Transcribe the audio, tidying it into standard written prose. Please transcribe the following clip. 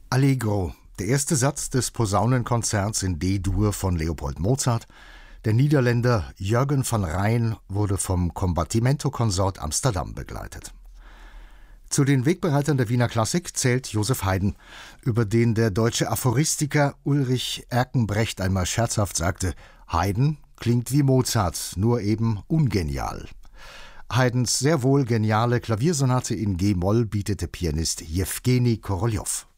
Allegro, der erste Satz des Posaunenkonzerts in D-Dur von Leopold Mozart. Der Niederländer Jürgen van Rijn wurde vom Combattimento-Konsort Amsterdam begleitet. Zu den Wegbereitern der Wiener Klassik zählt Joseph Haydn, über den der deutsche Aphoristiker Ulrich Erkenbrecht einmal scherzhaft sagte: Haydn klingt wie Mozart, nur eben ungenial. Haydns sehr wohl geniale Klaviersonate in G-Moll bietet der Pianist Jewgeni Koroljow.